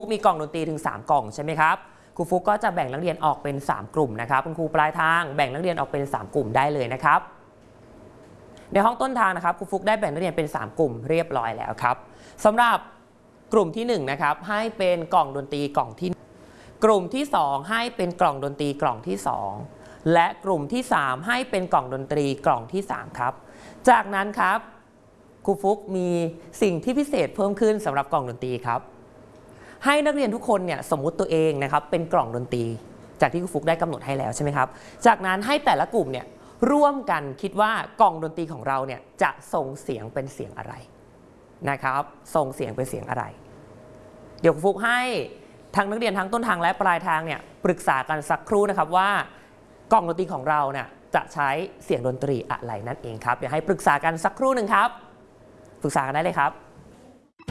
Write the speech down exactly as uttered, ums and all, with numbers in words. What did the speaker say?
มีกล่องดนตรีถึงสามกล่องใช่ไหมครับครูฟุกก็จะแบ่งนักเรียนออกเป็นสามกลุ่มนะครับคุณครูปลายทางแบ่งนักเรียนออกเป็นสามกลุ่มได้เลยนะครับในห้องต้นทางนะครับครูฟุกได้แบ่งนักเรียนเป็นสามกลุ่มเรียบร้อยแล้วครับสำหรับกลุ่มที่หนึ่งนะครับให้เป็นกล่องดนตรีกล่องที่กลุ่มที่สองให้เป็นกล่องดนตรีกล่องที่สองและกลุ่มที่สามให้เป็นกล่องดนตรีกล่องที่สามครับจากนั้นครับครูฟุกมีสิ่งที่พิเศษเพิ่มขึ้นสำหรับกล่องดนตรีครับให้นักเรียนทุกคนเนี่ยสมมุติตัวเองนะครับเป็นกล่องดนตรีจากที่ครูฟุกได้กำหนดให้แล้วใช่ไหมครับจากนั้นให้แต่ละกลุ่มเนี่ยร่วมกันคิดว่ากล่องดนตรีของเราเนี่ยจะส่งเสียงเป็นเสียงอะไรนะครับส่งเสียงเป็นเสียงอะไรเดี๋ยวครูฟุกให้ทั้งนักเรียนทั้งต้นทางและปลายทางเนี่ยปรึกษากันสักครู่นะครับว่ากล่องดนตรีของเราเนี่ยจะใช้เสียงดนตรีอะไรนั่นเองครับเดี๋ยวให้ปรึกษากันสักครู่หนึ่งครับปรึกษากันได้เลยครับ